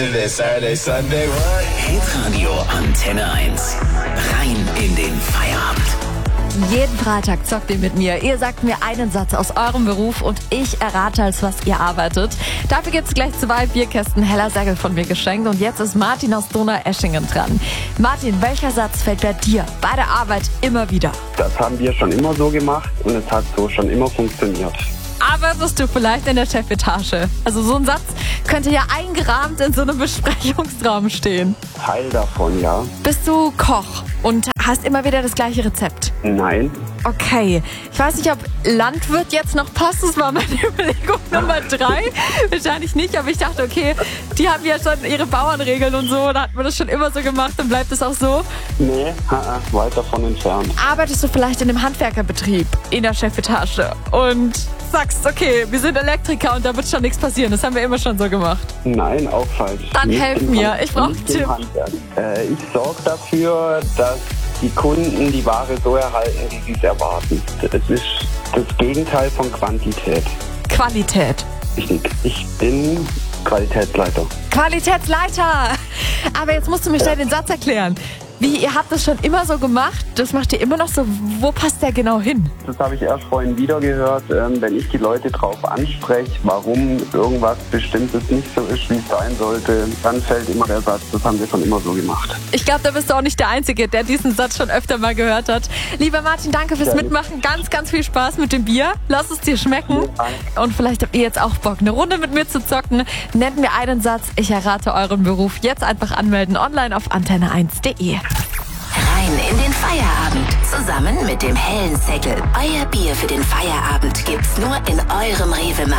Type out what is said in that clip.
Saturday, Sunday, what? Hitradio Antenne 1. Rein in den Feierabend. Jeden Freitag zockt ihr mit mir. Ihr sagt mir einen Satz aus eurem Beruf und ich errate, als was ihr arbeitet. Dafür gibt's gleich 2 Bierkästen Heller Segel von mir geschenkt. Und jetzt ist Martin aus Donaueschingen dran. Martin, welcher Satz fällt bei dir bei der Arbeit immer wieder? Das haben wir schon immer so gemacht und es hat so schon immer funktioniert. Arbeitest du vielleicht in der Chefetage? Also so ein Satz könnte ja eingerahmt in so einem Besprechungsraum stehen. Teil davon, ja. Bist du Koch und hast immer wieder das gleiche Rezept? Nein. Okay, ich weiß nicht, ob Landwirt jetzt noch passt. Das war meine Überlegung Nummer 3. Wahrscheinlich nicht, aber ich dachte, okay, die haben ja schon ihre Bauernregeln und so. Da hat man das schon immer so gemacht, dann bleibt es auch so. Nee, weit davon entfernt. Arbeitest du vielleicht in einem Handwerkerbetrieb in der Chefetage und sagst, okay, wir sind Elektriker und da wird schon nichts passieren. Das haben wir immer schon so gemacht. Nein, auch falsch. Dann Nicht helf im mir, Hand- ich brauche einen nicht im Tipp. Handwerk. Ich sorge dafür, dass die Kunden die Ware so erhalten, wie sie es erwarten. Es ist das Gegenteil von Quantität. Qualität. Richtig. Ich bin Qualitätsleiter. Qualitätsleiter! Aber jetzt musst du mir schnell den Satz erklären. Wie, ihr habt das schon immer so gemacht? Das macht ihr immer noch so? Wo passt der genau hin? Das habe ich erst vorhin wieder gehört, wenn ich die Leute drauf anspreche, warum irgendwas Bestimmtes nicht so ist, wie es sein sollte, dann fällt immer der Satz, das haben wir schon immer so gemacht. Ich glaube, da bist du auch nicht der Einzige, der diesen Satz schon öfter mal gehört hat. Lieber Martin, danke fürs Mitmachen. Ganz, ganz viel Spaß mit dem Bier. Lass es dir schmecken. Vielen Dank. Und vielleicht habt ihr jetzt auch Bock, eine Runde mit mir zu zocken. Nennt mir einen Satz, ich errate euren Beruf. Jetzt einfach anmelden online auf antenne1.de. Rein in den Feierabend. Zusammen mit dem hellen Säckel. Euer Bier für den Feierabend gibt's nur in eurem Rewe-Markt.